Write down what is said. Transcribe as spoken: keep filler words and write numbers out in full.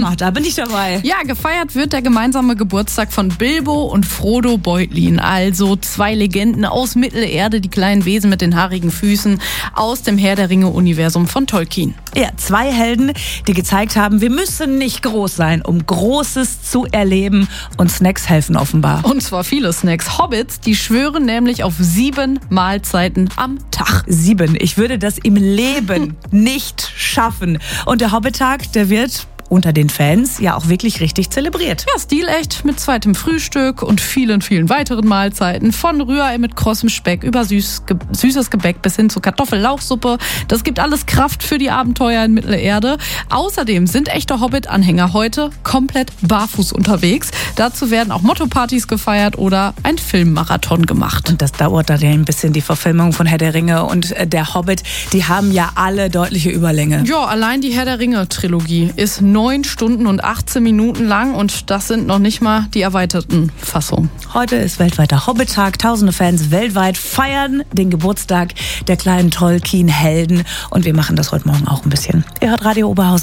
Ah, da bin ich dabei. Ja, gefeiert wird der gemeinsame Geburtstag von Bilbo und Frodo Beutlin. Also zwei Legenden aus Mittelerde, die kleinen Wesen mit den haarigen Füßen aus dem Herr der Ringe-Universum von Tolkien. Ja, zwei Helden, die gezeigt haben, wir müssen nicht groß sein, um Großes zu erleben. Und Snacks helfen offenbar. Und zwar viele Snacks. Hobbits, die schwören nämlich auf sieben Mahlzeiten am Tag. Sieben. Ich würde das im Leben nicht schaffen. Und der Hobbit-Tag, der wird unter den Fans ja auch wirklich richtig zelebriert. Ja, stilecht mit zweitem Frühstück und vielen, vielen weiteren Mahlzeiten. Von Rührei mit krossem Speck über süß, ge, süßes Gebäck bis hin zu Kartoffellauchsuppe. Das gibt alles Kraft für die Abenteuer in Mittelerde. Außerdem sind echte Hobbit-Anhänger heute komplett barfuß unterwegs. Dazu werden auch Motto-Partys gefeiert oder ein Filmmarathon gemacht. Und das dauert dann ja ein bisschen, die Verfilmung von Herr der Ringe und der Hobbit. Die haben ja alle deutliche Überlänge. Ja, allein die Herr der Ringe-Trilogie ist neun Stunden und achtzehn Minuten lang und das sind noch nicht mal die erweiterten Fassungen. Heute ist weltweiter Hobbit-Tag. Tausende Fans weltweit feiern den Geburtstag der kleinen Tolkien-Helden und wir machen das heute Morgen auch ein bisschen. Ihr hört Radio Oberhausen.